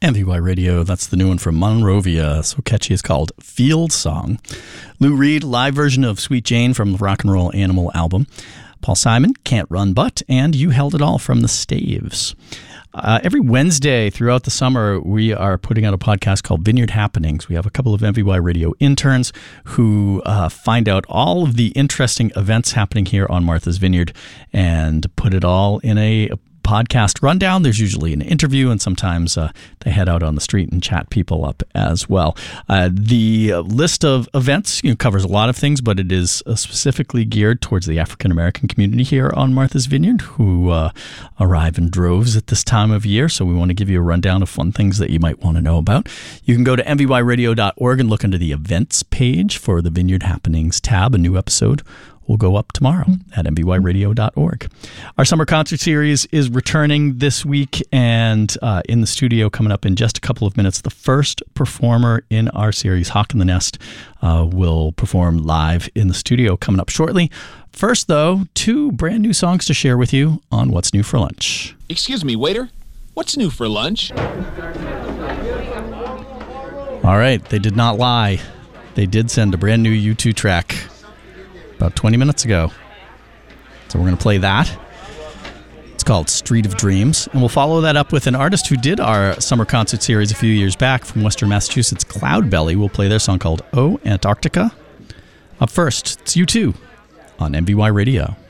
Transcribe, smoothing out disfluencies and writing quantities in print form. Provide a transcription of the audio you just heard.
MVY Radio, that's the new one from Monrovia, so catchy, it's called Field Song. Lou Reed, live version of Sweet Jane from the Rock and Roll Animal album. Paul Simon, Can't Run But, and You Held It All from the Staves. Every Wednesday throughout the summer, we are putting out a podcast called Vineyard Happenings. We have a couple of MVY Radio interns who find out all of the interesting events happening here on Martha's Vineyard and put it all in a podcast rundown. There's usually an interview, and sometimes they head out on the street and chat people up as well. The list of events covers a lot of things, but it is specifically geared towards the African American community here on Martha's Vineyard, who arrive in droves at this time of year. So we want to give you a rundown of fun things that you might want to know about. You can go to mvyradio.org and look under the events page for the Vineyard Happenings tab. A new episode will go up tomorrow at mvyradio.org. Our summer concert series is returning this week, and in the studio coming up in just a couple of minutes, the first performer in our series, Hawk in the Nest, will perform live in the studio coming up shortly. First, though, 2 brand new songs to share with you on What's New for Lunch. Excuse me, waiter. What's new for lunch? All right, they did not lie. They did send a brand new U2 track about 20 minutes ago. So we're going to play that. It's called Street of Dreams. And we'll follow that up with an artist who did our summer concert series a few years back from Western Massachusetts, Cloudbelly. We'll play their song called Oh Antarctica. Up first, it's U2 on MVY Radio.